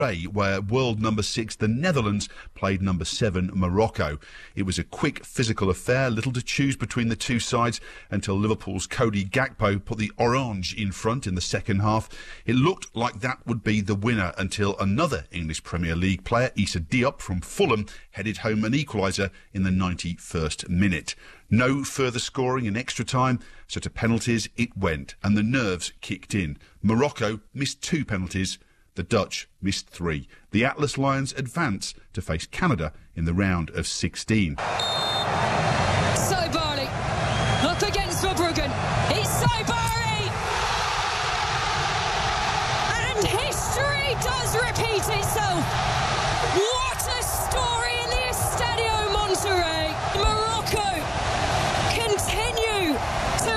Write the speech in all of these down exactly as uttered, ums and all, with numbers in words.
where world number six, the Netherlands, played number seven, Morocco. It was a quick physical affair, little to choose between the two sides until Liverpool's Cody Gakpo put the orange in front in the second half. It looked like that would be the winner until another English Premier League player, Issa Diop from Fulham, headed home an equaliser in the ninety-first minute. No further scoring in extra time, so to penalties it went and the nerves kicked in. Morocco missed two penalties. The Dutch missed three. The Atlas Lions advance to face Canada in the round of sixteen. Saibari up against Verbruggen. It's Saibari! And history does repeat itself. What a story in the Estadio Monterrey. Morocco continue to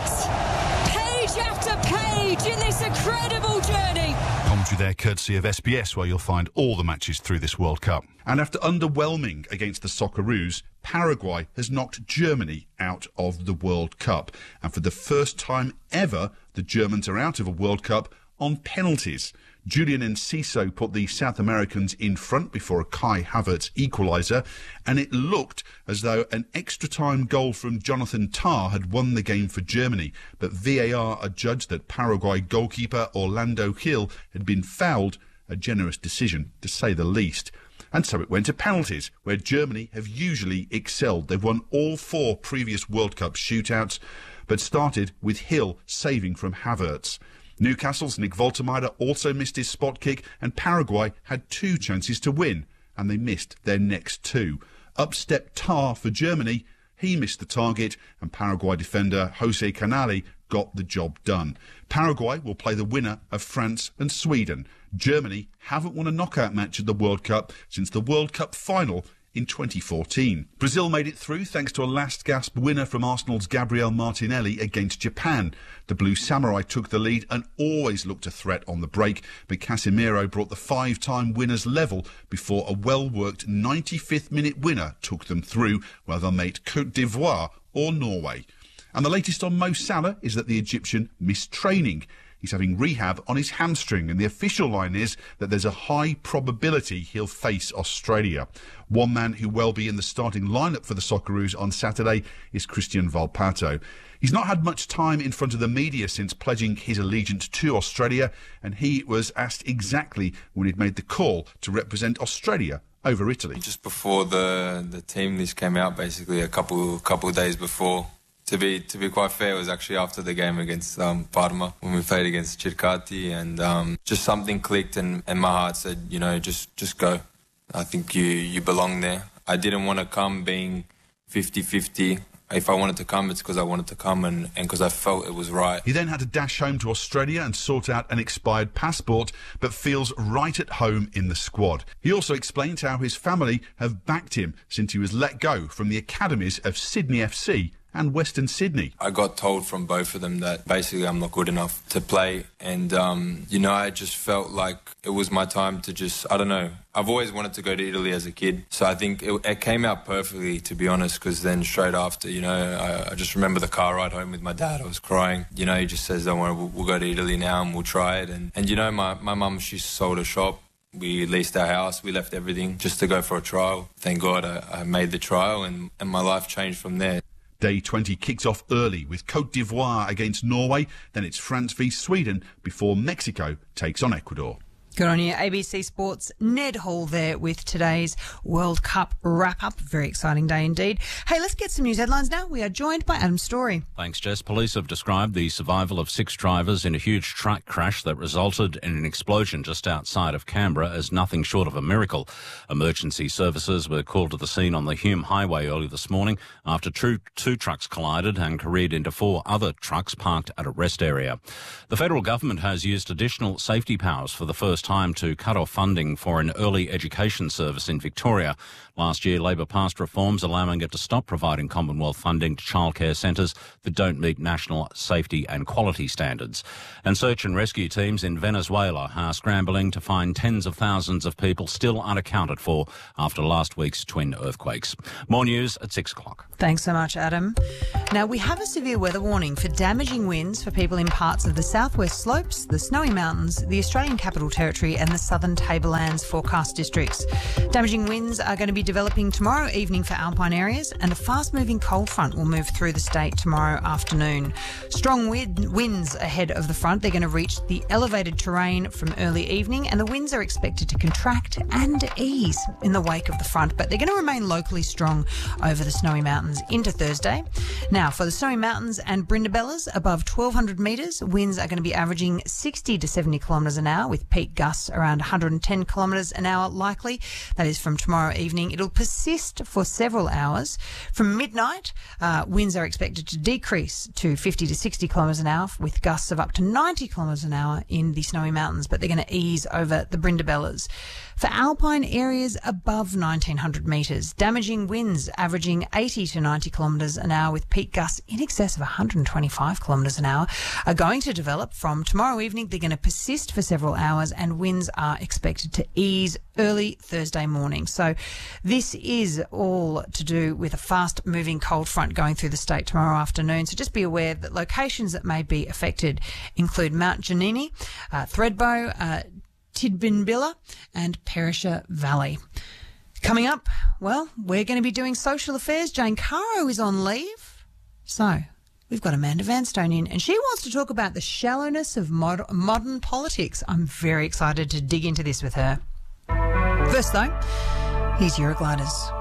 write page after page in this incredible journey. Commentary there courtesy of S B S, where you'll find all the matches through this World Cup. And after underwhelming against the Socceroos, Paraguay has knocked Germany out of the World Cup. And for the first time ever, the Germans are out of a World Cup on penalties. Julian Enciso put the South Americans in front before a Kai Havertz equaliser, and it looked as though an extra-time goal from Jonathan Tah had won the game for Germany, but V A R adjudged that Paraguay goalkeeper Orlando Gil had been fouled, a generous decision, to say the least. And so it went to penalties, where Germany have usually excelled. They've won all four previous World Cup shootouts, but started with Hill saving from Havertz. Newcastle's Nick Woltermeyer also missed his spot kick, and Paraguay had two chances to win, and they missed their next two. Up stepped Tah for Germany. He missed the target, and Paraguay defender Jose Canale got the job done. Paraguay will play the winner of France and Sweden. Germany haven't won a knockout match at the World Cup since the World Cup final in twenty fourteen. Brazil made it through thanks to a last-gasp winner from Arsenal's Gabriel Martinelli against Japan. The Blue Samurai took the lead and always looked a threat on the break, but Casemiro brought the five-time winners level before a well-worked ninety-fifth minute winner took them through, where they'll meet Côte d'Ivoire or Norway. And the latest on Mo Salah is that the Egyptian missed training. He's having rehab on his hamstring, and the official line is that there's a high probability he'll face Australia. One man who will be in the starting lineup for the Socceroos on Saturday is Christian Valpato. He's not had much time in front of the media since pledging his allegiance to Australia, and he was asked exactly when he'd made the call to represent Australia over Italy. Just before the the team list came out, basically a couple couple of days before. To be to be quite fair, it was actually after the game against um, Parma when we played against Circati, and um, just something clicked, and, and my heart said, you know, just just go. I think you, you belong there. I didn't want to come being fifty-fifty. If I wanted to come, it's because I wanted to come and because I felt it was right. He then had to dash home to Australia and sort out an expired passport, but feels right at home in the squad. He also explained how his family have backed him since he was let go from the academies of Sydney F C and Western Sydney. I got told from both of them that basically I'm not good enough to play, and um, you know, I just felt like it was my time to just, I don't know, I've always wanted to go to Italy as a kid, so I think it, it came out perfectly, to be honest, because then straight after, you know, I, I just remember the car ride home with my dad. I was crying. You know, he just says, don't worry, we'll, we'll go to Italy now and we'll try it. And, and you know, my, my mum, she sold a shop. We leased our house, we left everything just to go for a trial. Thank God I, I made the trial, and, and my life changed from there. Day twenty kicks off early with Côte d'Ivoire against Norway, then it's France v Sweden before Mexico takes on Ecuador. Good on you. A B C Sports' Ned Hall there with today's World Cup wrap-up. Very exciting day indeed. Hey, let's get some news headlines now. We are joined by Adam Story. Thanks, Jess. Police have described the survival of six drivers in a huge truck crash that resulted in an explosion just outside of Canberra as nothing short of a miracle. Emergency services were called to the scene on the Hume Highway early this morning after two, two trucks collided and careered into four other trucks parked at a rest area. The federal government has used additional safety powers for the first time to cut off funding for an early education service in Victoria. Last year, Labor passed reforms allowing it to stop providing Commonwealth funding to childcare centres that don't meet national safety and quality standards. And search and rescue teams in Venezuela are scrambling to find tens of thousands of people still unaccounted for after last week's twin earthquakes. More news at six o'clock. Thanks so much, Adam. Now, we have a severe weather warning for damaging winds for people in parts of the southwest slopes, the Snowy Mountains, the Australian Capital Territory, Territory and the Southern Tablelands forecast districts. Damaging winds are going to be developing tomorrow evening for alpine areas, and a fast-moving cold front will move through the state tomorrow afternoon. Strong wind, winds ahead of the front. They're going to reach the elevated terrain from early evening, and the winds are expected to contract and ease in the wake of the front, but they're going to remain locally strong over the Snowy Mountains into Thursday. Now, for the Snowy Mountains and Brindabellas above twelve hundred metres, winds are going to be averaging sixty to seventy kilometres an hour, with peak gusts around one hundred ten kilometres an hour likely. That is from tomorrow evening. It'll persist for several hours. From midnight, uh, winds are expected to decrease to fifty to sixty kilometres an hour, with gusts of up to ninety kilometres an hour in the Snowy Mountains, but they're going to ease over the Brindabellas. For alpine areas above nineteen hundred metres, damaging winds averaging eighty to ninety kilometres an hour, with peak gusts in excess of one hundred twenty-five kilometres an hour, are going to develop from tomorrow evening. They're going to persist for several hours, and winds are expected to ease early Thursday morning. So this is all to do with a fast-moving cold front going through the state tomorrow afternoon. So just be aware that locations that may be affected include Mount Janini, uh, Thredbo, uh, Tidbinbilla and Perisher Valley. Coming up, well, we're going to be doing social affairs. Jane Caro is on leave. So we've got Amanda Vanstone in, and she wants to talk about the shallowness of mod- modern politics. I'm very excited to dig into this with her. First, though, here's Eurogliders.